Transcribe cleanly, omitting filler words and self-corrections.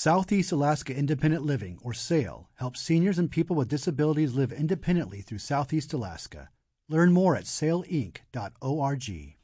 Southeast Alaska Independent Living, or SAIL, helps seniors and people with disabilities live independently through Southeast Alaska. Learn more at sailinc.org.